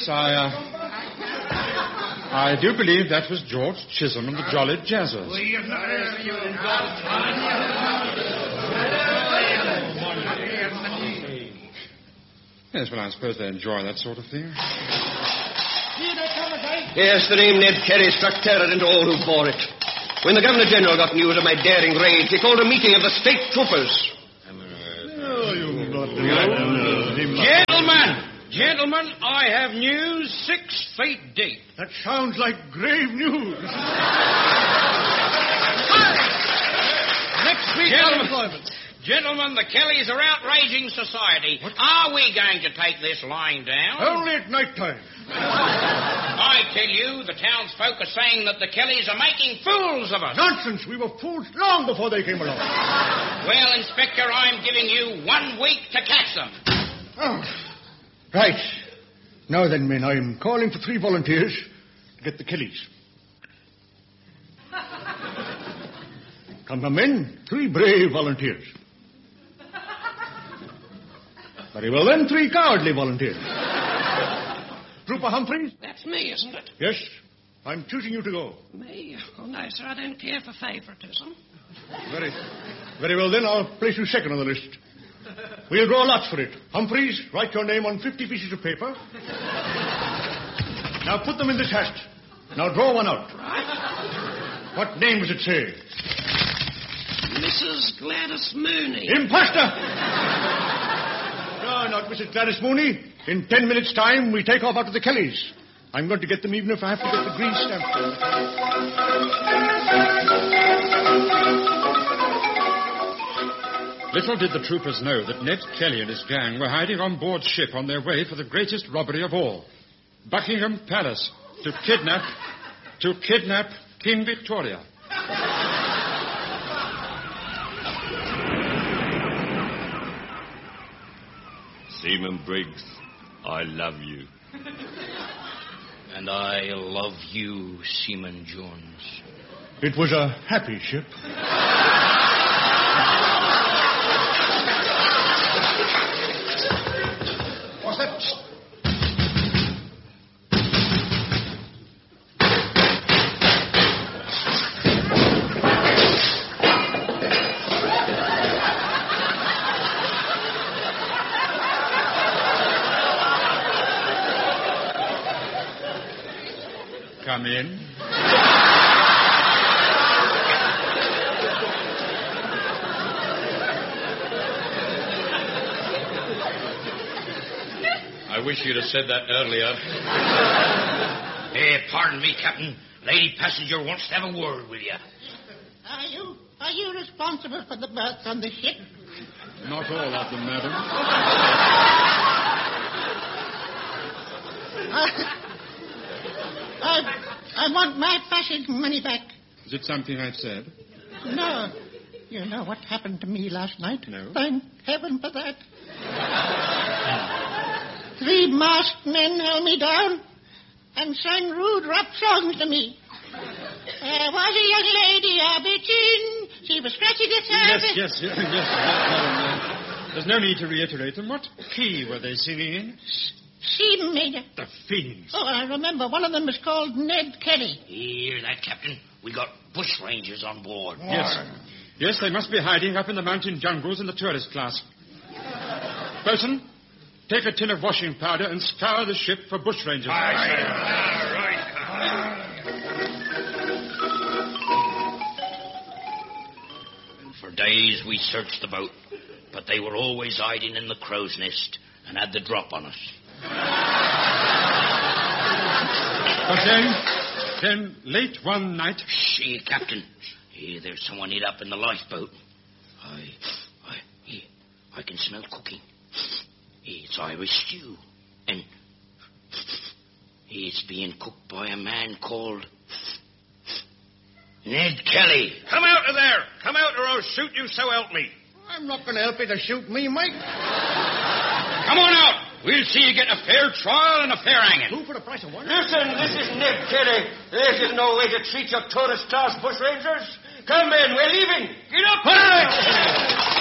I do believe that was George Chisholm and the Jolly Jazzers. Yes, well, I suppose they enjoy that sort of thing. Yes, the name Ned Kelly struck terror into all who bore it. When the Governor-General got news of my daring raid, he called a meeting of the state troopers. Gentlemen, I have news 6 feet deep. That sounds like grave news. Next week, Gentlemen, the Kellys are outraging society. What? Are we going to take this lying down? Only at night time. I tell you, the townsfolk are saying that the Kellys are making fools of us. Nonsense. We were fools long before they came along. Well, Inspector, I'm giving you 1 week to catch them. Oh. Right. Now then, men, I'm calling for 3 volunteers to get the Kellys. Come, men. 3 brave volunteers. Very well, then, 3 cowardly volunteers. Trooper Humphreys? That's me, isn't it? Yes. I'm choosing you to go. Me? Oh, no, sir, I don't care for favoritism. Very well, then, I'll place you second on the list. We'll draw lots for it. Humphreys, write your name on 50 pieces of paper. Now put them in this hat. Now draw one out. Right. What name does it say? Mrs. Gladys Mooney. Imposter! No, not Mrs. Gladys Mooney. In 10 minutes' time, we take off after the Kellys. I'm going to get them even if I have to get the green stamp. Little did the troopers know that Ned Kelly and his gang were hiding on board ship on their way for the greatest robbery of all. Buckingham Palace to kidnap King Victoria. Seaman Briggs, I love you. And I love you, Seaman Jones. It was a happy ship. What's that? Come in. I wish you'd have said that earlier. Pardon me, Captain. Lady passenger wants to have a word with you. Are you responsible for the berths on the ship? Not all of them, madam. I want my passage money back. Is it something I've said? No. You know what happened to me last night? No. Thank heaven for that. 3 masked men held me down and sang rude rap songs to me. There was a young lady, a bitchin'. She was scratching herself. Yes, madam. There's no need to reiterate them. What key were they singing in? C major. The fiends. Oh, I remember. One of them was called Ned Kelly. Hear that, Captain? We got bush rangers on board. Yes, they must be hiding up in the mountain jungles in the tourist class. Bosun, take a tin of washing powder and scour the ship for bush rangers. Right. For days we searched the boat, but they were always hiding in the crow's nest and had the drop on us. But then late one night... See, Captain, there's someone hid up in the lifeboat. I can smell cooking. It's Irish stew. And it's being cooked by a man called Ned Kelly. Come out of there! Come out or I'll shoot you, so help me. I'm not going to help you to shoot me, Mike. Come on out. We'll see you get a fair trial and a fair hanging. 2 for the price of 1. Listen, this is Ned Kelly. This is no way to treat your tourist class bushrangers. Come in, we're leaving. Get up!